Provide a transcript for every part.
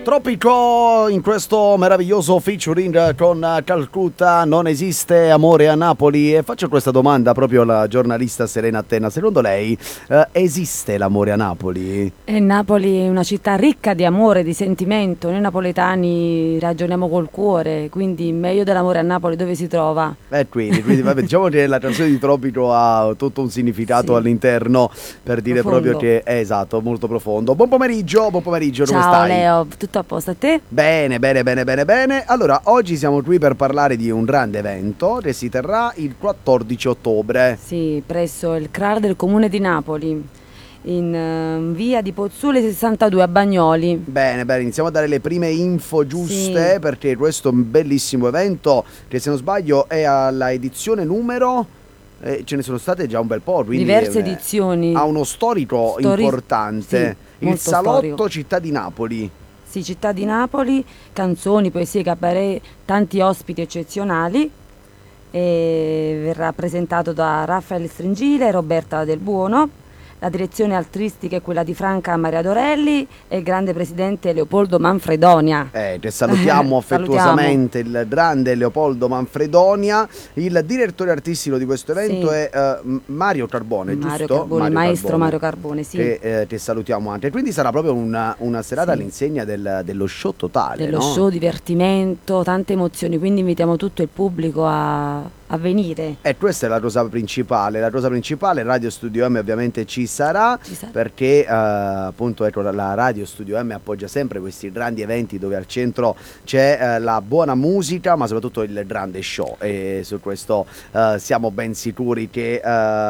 Tropico in questo meraviglioso featuring con Calcutta. Non esiste amore a Napoli? E faccio questa domanda proprio alla giornalista Serena Attenna. Secondo lei esiste l'amore a Napoli? Napoli è una città ricca di amore, di sentimento. Noi napoletani ragioniamo col cuore, quindi meglio dell'amore a Napoli dove si trova? Quindi vabbè, diciamo che la canzone di Tropico ha tutto un significato all'interno, per dire profondo. proprio che è esatto, molto profondo. Buon pomeriggio, come Ciao stai? Leo, tutto a posto a te? Bene. Allora, oggi siamo qui per parlare di un grande evento che si terrà il 14 ottobre. Sì, presso il CRAR del Comune di Napoli, in via di Pozzuoli 62 a Bagnoli. Bene, iniziamo a dare le prime info giuste, perché questo è un bellissimo evento che, se non sbaglio, è alla edizione numero... ce ne sono state già un bel po', quindi diverse edizioni. Ha uno storico importante, sì, il Salotto storico. Città di Napoli. Sì, Città di Napoli, canzoni, poesie, cabaret, tanti ospiti eccezionali. E verrà presentato da Raffaele Stringile e Roberta Del Buono. La direzione artistica è quella di Franca Maria Dorelli e il grande presidente Leopoldo Manfredonia. Che salutiamo affettuosamente, il grande Leopoldo Manfredonia. Il direttore artistico di questo evento è Mario Carbone, giusto? Maestro Mario Carbone, sì. Che salutiamo anche. Quindi sarà proprio una serata all'insegna dello show totale. Dello show, divertimento, tante emozioni, quindi invitiamo tutto il pubblico a venire. E questa è la cosa principale. Radio Studio M ovviamente ci sarà. Perché appunto ecco, la Radio Studio M appoggia sempre questi grandi eventi dove al centro c'è la buona musica, ma soprattutto il grande show, e su questo siamo ben sicuri che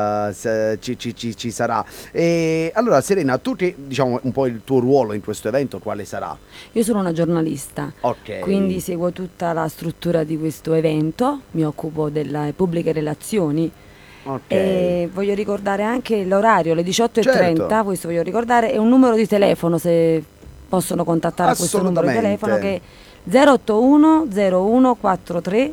ci sarà. E allora, Serena, tu che, diciamo, un po' il tuo ruolo in questo evento quale sarà? Io sono una giornalista, quindi seguo tutta la struttura di questo evento, mi occupo delle pubbliche relazioni. E voglio ricordare anche l'orario, le 18:30, questo voglio ricordare, e un numero di telefono, se possono contattare a questo numero di telefono, che è 081 01 43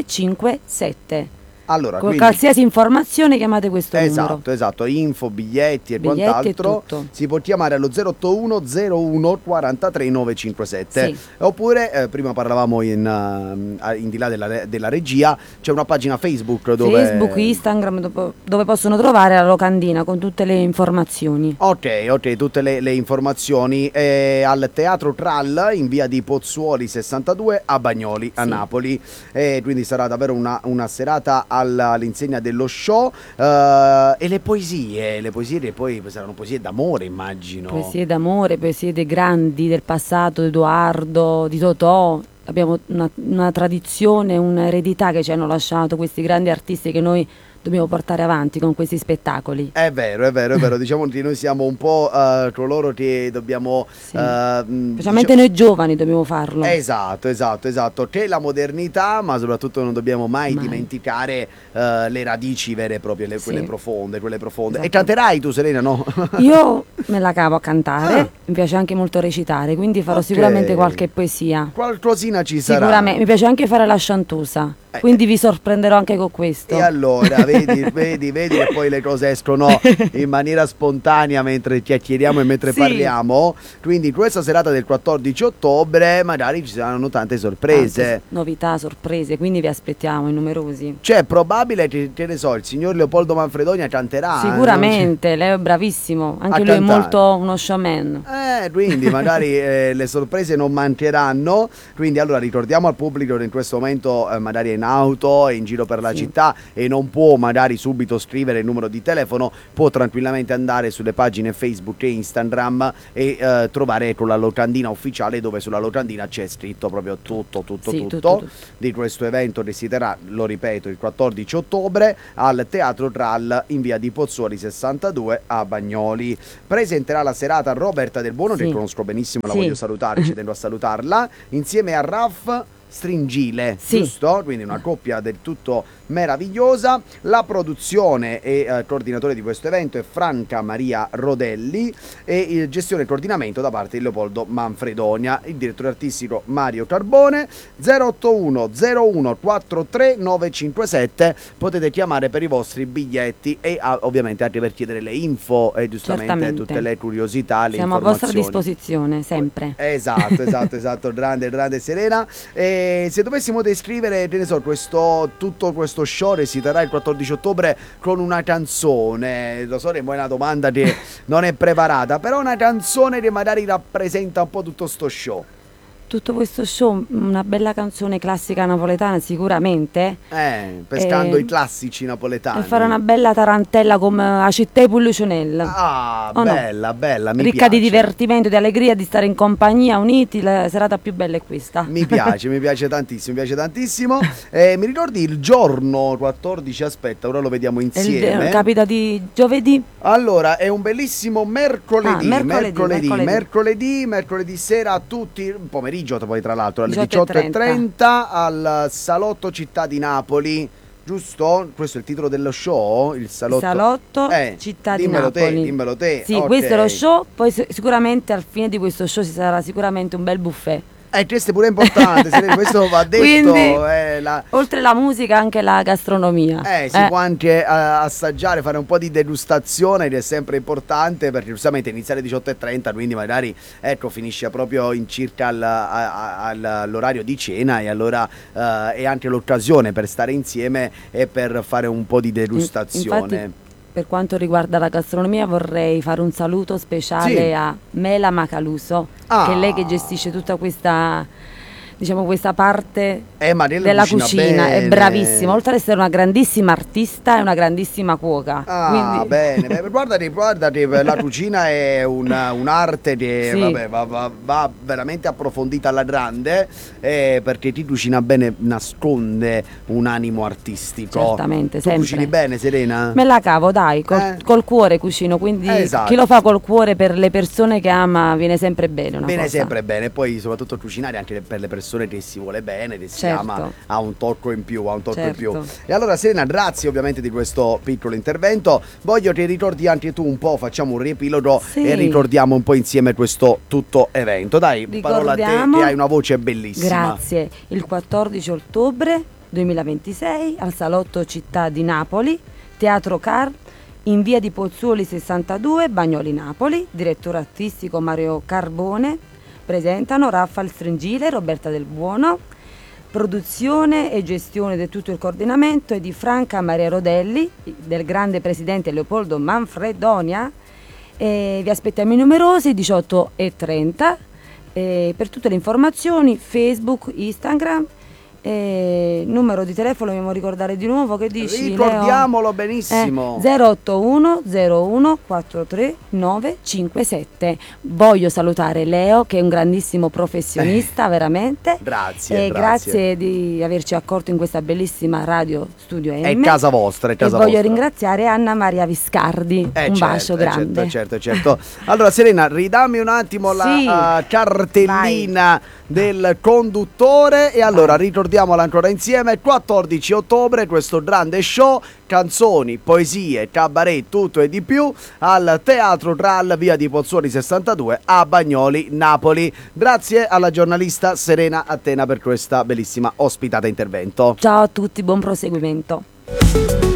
957. Allora, con qualsiasi informazione chiamate questo numero. Esatto, info, biglietti e quant'altro. Si può chiamare allo 081 01 43 957. Oppure, prima parlavamo in di là della regia, c'è una pagina Facebook Facebook, Instagram, dove possono trovare la locandina con tutte le informazioni. Ok, tutte le informazioni. Al Teatro Tral in via di Pozzuoli 62 a Bagnoli, a Napoli. Quindi sarà davvero una serata all'insegna dello show. E le poesie che poi saranno poesie d'amore, immagino. Poesie d'amore, poesie dei grandi del passato, di Edoardo, di Totò. Abbiamo una tradizione, un'eredità che ci hanno lasciato questi grandi artisti che noi dobbiamo portare avanti con questi spettacoli. È vero. Diciamo che noi siamo un po' coloro che dobbiamo specialmente noi giovani dobbiamo farlo. Esatto. Che la modernità, ma soprattutto non dobbiamo mai dimenticare le radici vere e proprie, quelle profonde. Esatto. E canterai tu, Serena, no? Io me la cavo a cantare, mi piace anche molto recitare, quindi farò sicuramente qualche poesia. Qualcosina ci sarà. Sicuramente, mi piace anche fare la sciantusa. Quindi vi sorprenderò anche con questo. E allora, vedi che poi le cose escono in maniera spontanea mentre chiacchieriamo e mentre parliamo. Quindi questa serata del 14 ottobre magari ci saranno tante sorprese. Tante novità, sorprese, quindi vi aspettiamo in numerosi. Cioè, è probabile che ne so, il signor Leopoldo Manfredonia canterà. Sicuramente, lei è bravissimo, anche lui è molto uno showman. Quindi magari le sorprese non mancheranno. Quindi allora ricordiamo al pubblico che in questo momento magari è in auto, è in giro per la città e non può magari subito scrivere il numero di telefono, può tranquillamente andare sulle pagine Facebook e Instagram e trovare la locandina ufficiale, dove sulla locandina c'è scritto proprio tutto di questo evento che si terrà, lo ripeto, il 14 ottobre al Teatro Tral in via di Pozzuoli 62 a Bagnoli. Presenterà la serata Roberta Del Buono, che conosco benissimo, la voglio salutare, ci tengo a salutarla, insieme a Raff Stringile, giusto? Quindi una coppia del tutto meravigliosa. La produzione e coordinatore di questo evento è Franca Maria Rodelli e gestione e coordinamento da parte di Leopoldo Manfredonia, il direttore artistico Mario Carbone. 081 01 43 957, potete chiamare per i vostri biglietti e ovviamente anche per chiedere le info e giustamente tutte le curiosità, le siamo informazioni. A vostra disposizione sempre. Esatto, grande Serena. E se dovessimo descrivere, che ne so, tutto questo show si terrà il 14 ottobre con una canzone, lo so che è una domanda che non è preparata, però una canzone che magari rappresenta un po' tutto sto show. Tutto questo show, una bella canzone classica napoletana sicuramente. Pescando i classici napoletani. E fare una bella tarantella come a Città Pullucionella. Ah, bella, mi ricca piace. Di divertimento, di allegria, di stare in compagnia, uniti, la serata più bella è questa. Mi piace tantissimo. Mi ricordi il giorno 14, aspetta, ora lo vediamo insieme. Capita di giovedì. Allora, è un bellissimo mercoledì sera a tutti, pomeriggio poi tra l'altro alle 18:30 al Salotto Città di Napoli, giusto? Questo è il titolo dello show? Il Salotto Città di Napoli. Dimmelo te. Sì, okay. Questo è lo show, poi sicuramente al fine di questo show ci sarà sicuramente un bel buffet. Questo è pure importante, questo va detto. Quindi, oltre la musica anche la gastronomia. Si può anche assaggiare, fare un po' di degustazione ed è sempre importante perché giustamente iniziare alle 18:30, quindi magari finisce proprio in circa all'orario di cena e allora è anche l'occasione per stare insieme e per fare un po' di degustazione. Infatti, per quanto riguarda la gastronomia vorrei fare un saluto speciale a Mela Macaluso, che è lei che gestisce tutta questa parte della cucina, è bravissima, oltre ad essere una grandissima artista è una grandissima cuoca. Quindi... bene, guardate, la cucina è un'arte che va veramente approfondita alla grande, perché chi cucina bene nasconde un animo artistico. Certamente, tu cucini bene, Serena? Me la cavo, dai, col cuore cucino, quindi chi lo fa col cuore per le persone che ama viene sempre bene. Sempre bene, poi soprattutto cucinare anche per le persone che si vuole bene, che si ama, ha un tocco in più, E allora Serena, grazie ovviamente di questo piccolo intervento. Voglio che ricordi anche tu un po', facciamo un riepilogo e ricordiamo un po' insieme questo tutto evento. Dai, parola a te che hai una voce bellissima. Grazie. Il 14 ottobre 2026 al Salotto Città di Napoli, Teatro Car, in via di Pozzuoli 62, Bagnoli Napoli, direttore artistico Mario Carbone. Presentano Raffaele Stringile, Roberta Del Buono, produzione e gestione di tutto il coordinamento è di Franca Maria Rodelli, del grande presidente Leopoldo Manfredonia. Vi aspettiamo numerosi, 18:30. Per tutte le informazioni Facebook, Instagram. Numero di telefono dobbiamo ricordare di nuovo, che dici? Ricordiamolo, Leo? benissimo. 081 01 43 957. Voglio salutare Leo che è un grandissimo professionista, veramente. Grazie. Di averci accolto in questa bellissima radio Studio M. È casa vostra, voglio ringraziare Anna Maria Viscardi. Un bacio grande. Certo. Allora Serena, ridammi un attimo la cartellina del conduttore e allora ricordiamola ancora insieme: 14 ottobre questo grande show, canzoni, poesie, cabaret, tutto e di più al Teatro Tral, via di Pozzuoli 62 a Bagnoli, Napoli. Grazie alla giornalista Serena Attena per questa bellissima ospitata intervento. Ciao a tutti, buon proseguimento.